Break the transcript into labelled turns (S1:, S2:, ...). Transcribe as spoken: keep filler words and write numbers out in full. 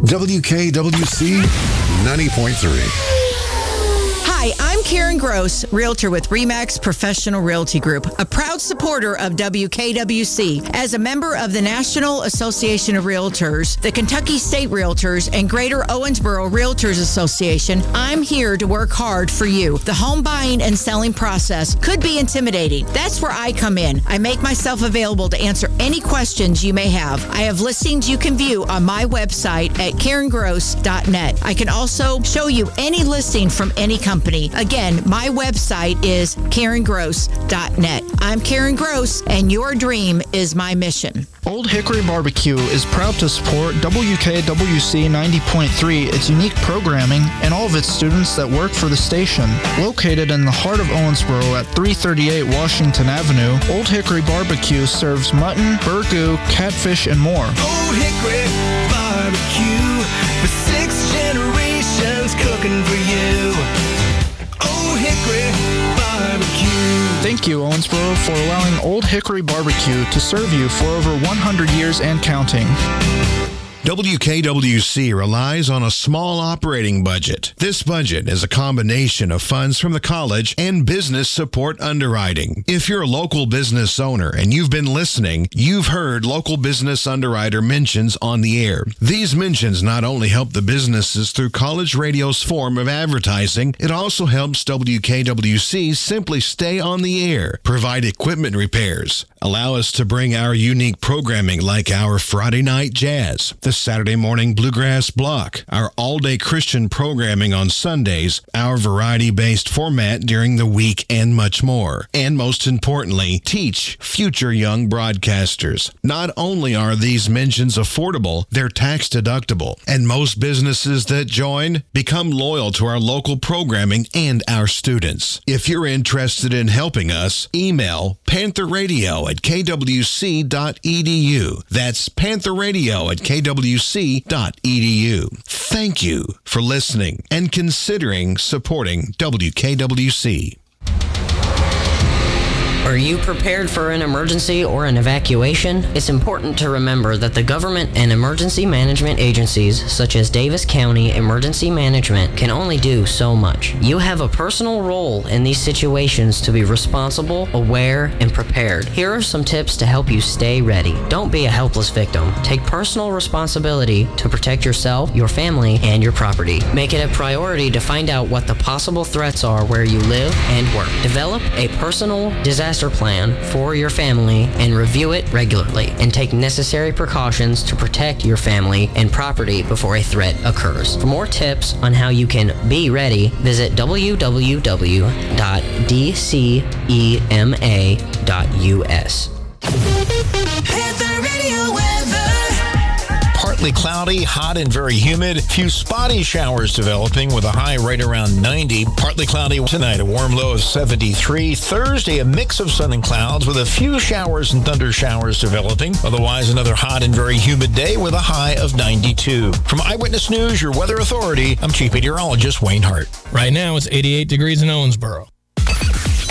S1: W K W C ninety point three.
S2: Hi, I'm Karen Gross, Realtor with RE/MAX Professional Realty Group, a proud supporter of W K W C. As a member of the National Association of Realtors, the Kentucky State Realtors, and Greater Owensboro Realtors Association, I'm here to work hard for you. The home buying and selling process could be intimidating. That's where I come in. I make myself available to answer any questions you may have. I have listings you can view on my website at karen gross dot net. I can also show you any listing from any company. Again, my website is karen gross dot net. I'm Karen Gross, and your dream is my mission.
S3: Old Hickory Barbecue is proud to support W K W C ninety point three, its unique programming, and all of its students that work for the station. Located in the heart of Owensboro at three thirty-eight Washington Avenue, Old Hickory Barbecue serves mutton, burgoo, catfish, and more.
S4: Old Hickory Barbecue, for six generations cooking for you. Old Hickory Barbecue.
S3: Thank you, Owensboro, for allowing Old Hickory Barbecue to serve you for over one hundred years and counting.
S1: W K W C relies on a small operating budget. This budget is a combination of funds from the college and business support underwriting. If you're a local business owner and you've been listening, you've heard local business underwriter mentions on the air. These mentions not only help the businesses through college radio's form of advertising, it also helps W K W C simply stay on the air, provide equipment repairs, allow us to bring our unique programming like our Friday Night Jazz, the Saturday morning bluegrass block, our all-day Christian programming on Sundays, our variety-based format during the week, and much more. And most importantly, teach future young broadcasters. Not only are these mentions affordable, they're tax-deductible, and most businesses that join become loyal to our local programming and our students. If you're interested in helping us, email panther radio at k w c dot e d u. That's panther radio at k w c dot e d u. Thank you for listening and considering supporting W K W C.
S5: Are you prepared for an emergency or an evacuation? It's important to remember that the government and emergency management agencies, such as Davis County Emergency Management, can only do so much. You have a personal role in these situations to be responsible, aware, and prepared. Here are some tips to help you stay ready. Don't be a helpless victim. Take personal responsibility to protect yourself, your family, and your property. Make it a priority to find out what the possible threats are where you live and work. Develop a personal disaster plan for your family and review it regularly, and take necessary precautions to protect your family and property before a threat occurs. For more tips on how you can be ready, visit w w w dot d c e m a dot u s.
S6: Partly cloudy, hot and very humid. Few spotty showers developing with a high right around ninety. Partly cloudy tonight, a warm low of seventy-three. Thursday, a mix of sun and clouds with a few showers and thunder showers developing. Otherwise, another hot and very humid day with a high of ninety-two. From Eyewitness News, your weather authority, I'm Chief Meteorologist Wayne Hart.
S7: Right now, it's eighty-eight degrees in Owensboro.